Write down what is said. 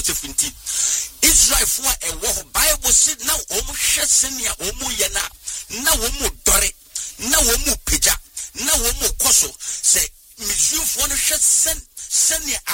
Tifinti Israel for a war Bible said now almost senior Omuyana na womu dore na womu pija na womu koso say Mizu for no senior